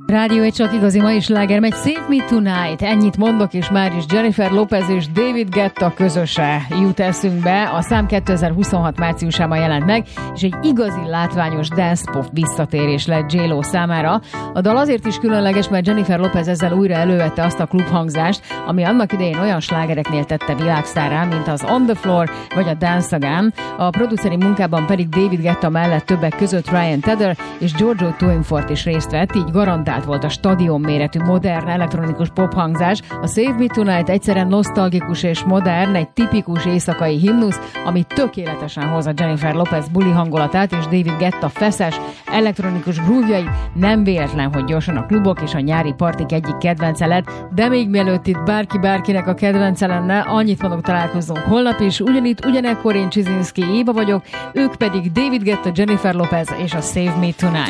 Rádió egy csak igazi mai sláger megy, Save Me Tonight. Ennyit mondok, és már is Jennifer Lopez és David Guetta közöse jut eszünkbe. A szám 2026 márciusában jelent meg, és egy igazi látványos dance pop visszatérés lett J-Lo számára. A dal azért is különleges, mert Jennifer Lopez ezzel újra elővette azt a klubhangzást, ami annak idején olyan slágereknél tette világsztárrá, mint az On the Floor vagy a Dance Again. A produceri munkában pedig David Guetta mellett többek között Ryan Tedder és Giorgio Twinfort is részt vett, így garantált volt a stadion méretű modern elektronikus pophangzás. A Save Me Tonight egyszerűen nosztalgikus és modern, egy tipikus éjszakai himnusz, ami tökéletesen hozza Jennifer Lopez buli hangulatát és David Guetta feszes, elektronikus groove-jait. Nem véletlen, hogy gyorsan a klubok és a nyári partik egyik kedvence lett, de még mielőtt itt bárkinek a kedvence lenne, annyit mondok, találkozzunk holnap is. Ugyanitt, ugyanekkor én Csizinszki Éva vagyok, ők pedig David Guetta, Jennifer Lopez és a Save Me Tonight.